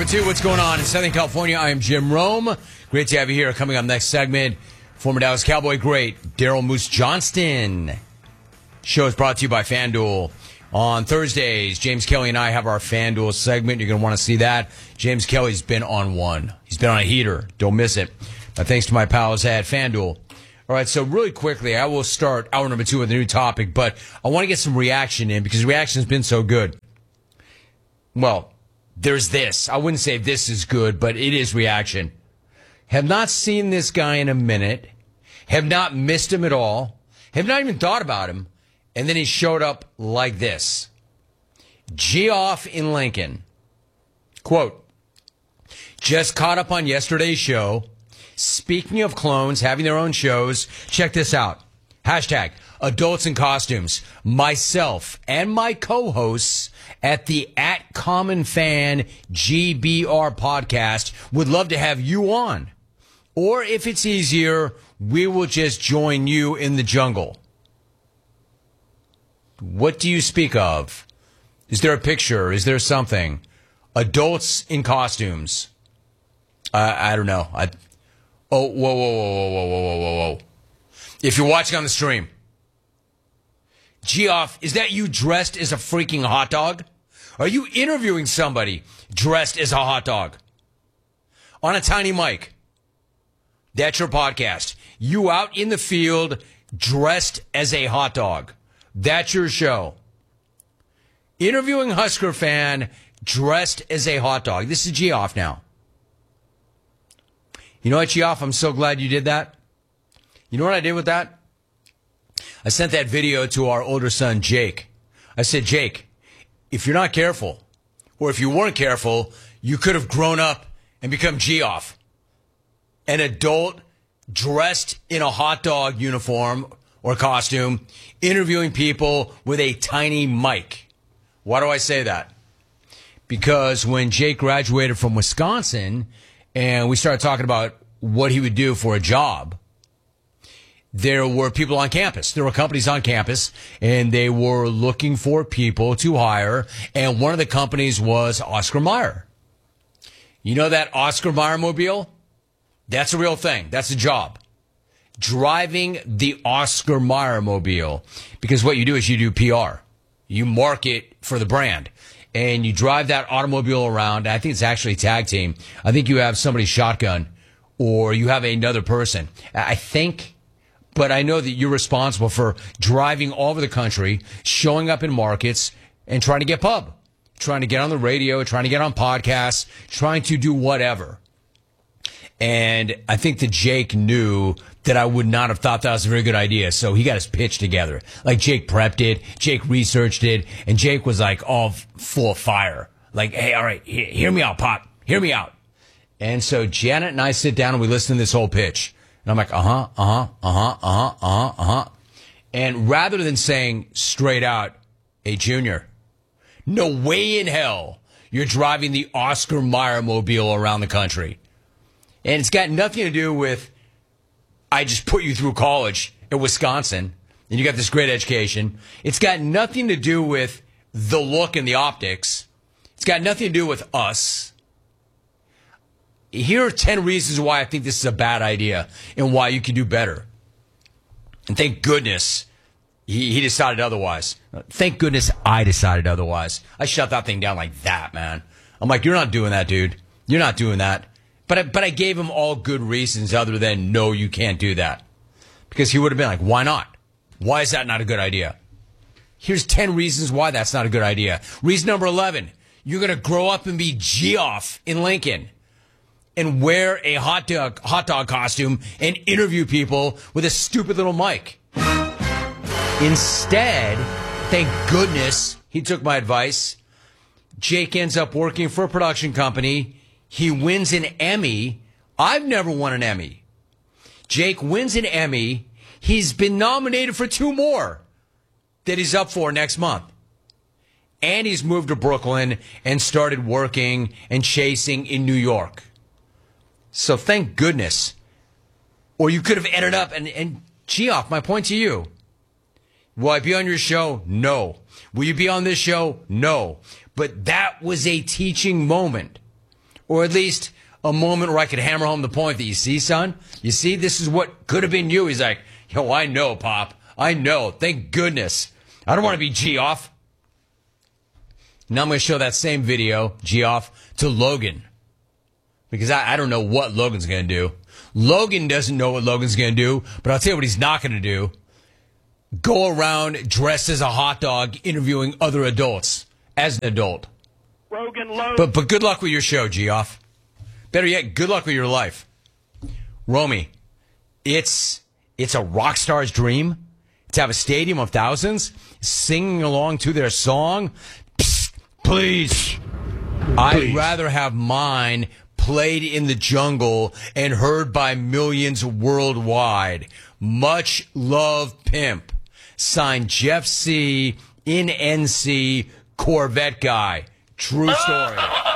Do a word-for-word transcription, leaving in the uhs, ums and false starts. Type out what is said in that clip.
two, what's going on in Southern California? I am Jim Rome. Great to have you here. Coming up next segment, former Dallas Cowboy great Daryl Moose Johnston. Show is brought to you by FanDuel. On Thursdays, James Kelly and I have our FanDuel segment. You're going to want to see that. James Kelly's been on one. He's been on a heater. Don't miss it. Uh, thanks to my pals at FanDuel. All right, so really quickly, I will start hour number two with a new topic, but I want to get some reaction in because reaction has been so good. Well, there's this. I wouldn't say this is good, but it is reaction. Have not seen this guy in a minute. Have not missed him at all. Have not even thought about him. And then he showed up like this. Geoff in Lincoln. Quote, just caught up on yesterday's show. Speaking of clones having their own shows, check this out. Hashtag adults in costumes. Myself and my co-hosts at the At Common Fan G B R podcast would love to have you on. Or if it's easier, we will just join you in the jungle. What do you speak of? Is there a picture? Is there something? Adults in costumes. Uh, I don't know. I, oh, whoa, whoa, whoa, whoa, whoa, whoa, whoa, whoa. If you're watching on the stream, Geoff, is that you dressed as a freaking hot dog? Are you interviewing somebody dressed as a hot dog? On a tiny mic. That's your podcast. You out in the field dressed as a hot dog. That's your show. Interviewing Husker fan dressed as a hot dog. This is Geoff now. You know what, Geoff? I'm so glad you did that. You know what I did with that? I sent that video to our older son, Jake. I said, Jake, if you're not careful, or if you weren't careful, you could have grown up and become Geoff. An adult dressed in a hot dog uniform or costume, interviewing people with a tiny mic. Why do I say that? Because when Jake graduated from Wisconsin and we started talking about what he would do for a job, there were people on campus. There were companies on campus, and they were looking for people to hire, and one of the companies was Oscar Mayer. You know that Oscar Mayer mobile? That's a real thing. That's a job. Driving the Oscar Mayer mobile. Because what you do is you do P R. You market for the brand. And you drive that automobile around. I think it's actually a tag team. I think you have somebody shotgun or you have another person. I think, but I know that you're responsible for driving all over the country, showing up in markets and trying to get pub, trying to get on the radio, trying to get on podcasts, trying to do whatever. And I think that Jake knew that I would not have thought that was a very good idea. So he got his pitch together. Like Jake prepped it, Jake researched it, and Jake was like all full of fire. Like, hey, all right, he- hear me out, Pop. Hear me out. And so Janet and I sit down and we listen to this whole pitch. And I'm like, uh-huh, uh-huh, uh-huh, uh-huh, uh-huh, uh-huh. And rather than saying straight out, hey, Junior, no way in hell you're driving the Oscar Mayer mobile around the country. And it's got nothing to do with, I just put you through college at Wisconsin, and you got this great education. It's got nothing to do with the look and the optics. It's got nothing to do with us. Here are ten reasons why I think this is a bad idea and why you can do better. And thank goodness he, he decided otherwise. Thank goodness I decided otherwise. I shut that thing down like that, man. I'm like, you're not doing that, dude. You're not doing that. But I, but I gave him all good reasons other than, no, you can't do that. Because he would have been like, why not? Why is that not a good idea? Here's ten reasons why that's not a good idea. Reason number eleven, you're going to grow up and be Geoff in Lincoln and wear a hot dog, hot dog costume and interview people with a stupid little mic. Instead, thank goodness he took my advice. Jake ends up working for a production company. He wins an Emmy. I've never won an Emmy. Jake wins an Emmy. He's been nominated for two more that he's up for next month. And he's moved to Brooklyn and started working and chasing in New York. So thank goodness. Or you could have ended up, and, and Geoff, my point to you. Will I be on your show? No. Will you be on this show? No. But that was a teaching moment. Or at least a moment where I could hammer home the point that, you see, son? You see, this is what could have been you. He's like, yo, I know, Pop. I know. Thank goodness. I don't want to be Geoff. Now I'm going to show that same video, Geoff, to Logan. Because I, I don't know what Logan's going to do. Logan doesn't know what Logan's going to do, but I'll tell you what he's not going to do. Go around dressed as a hot dog interviewing other adults as an adult. Rogan Logan. But, but good luck with your show, Geoff. Better yet, good luck with your life. Romy, it's, it's a rock star's dream to have a stadium of thousands singing along to their song. Psst, please. I'd rather have mine played in the jungle and heard by millions worldwide. Much love, Pimp. Signed, Jeff C. in N C, Corvette guy. True story.